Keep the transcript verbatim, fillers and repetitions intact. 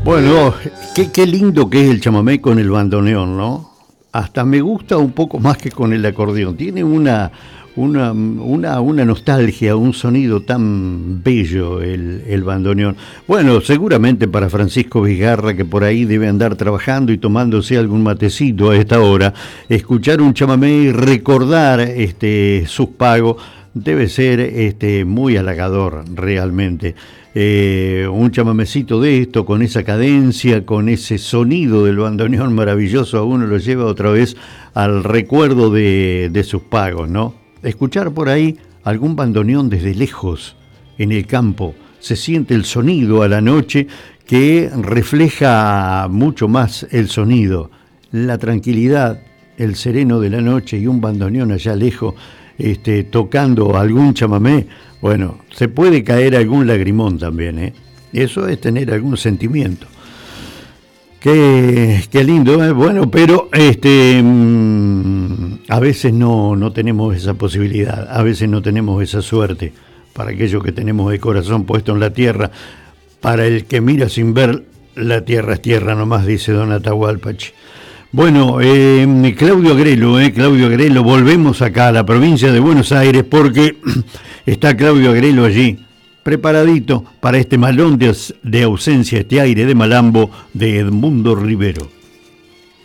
Bueno, qué, qué lindo que es el chamamé con el bandoneón, ¿no? Hasta me gusta un poco más que con el acordeón. Tiene una, una, una, una nostalgia, un sonido tan bello el, el bandoneón. Bueno, seguramente para Francisco Vizgarra, que por ahí debe andar trabajando y tomándose algún matecito a esta hora, escuchar un chamamé y recordar este, sus pagos debe ser este, muy halagador realmente. Eh, un chamamecito de esto, con esa cadencia, con ese sonido del bandoneón maravilloso, a uno lo lleva otra vez al recuerdo de, de sus pagos, ¿no? Escuchar por ahí algún bandoneón desde lejos, en el campo, se siente el sonido a la noche que refleja mucho más el sonido, la tranquilidad, el sereno de la noche y un bandoneón allá lejos, este, tocando algún chamamé. Bueno, se puede caer algún lagrimón también, ¿eh? Eso es tener algún sentimiento. Qué, qué lindo, ¿eh? Bueno, pero este, mmm, a veces no, no tenemos esa posibilidad, a veces no tenemos esa suerte. Para aquellos que tenemos el corazón puesto en la tierra, para el que mira sin ver, la tierra es tierra nomás, dice don Atahualpache. Bueno, eh, Claudio Agrelo, eh, Claudio Agrelo, volvemos acá a la provincia de Buenos Aires porque está Claudio Agrelo allí, preparadito para este malón de, de ausencia, este aire de Malambo de Edmundo Rivero.